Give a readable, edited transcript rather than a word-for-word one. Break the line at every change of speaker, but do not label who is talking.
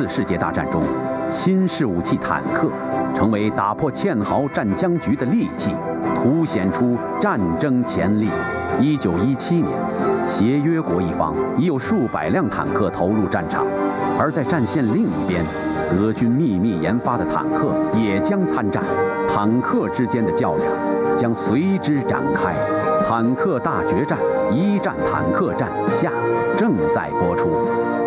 世界大战中，新式武器坦克成为打破堑壕战僵局的利器，凸显出战争潜力。1917年，协约国一方已有数百辆坦克投入战场，而在战线另一边，德军秘密研发的坦克也将参战，坦克之间的较量将随之展开。坦克大决战——一战坦克战下正在播出。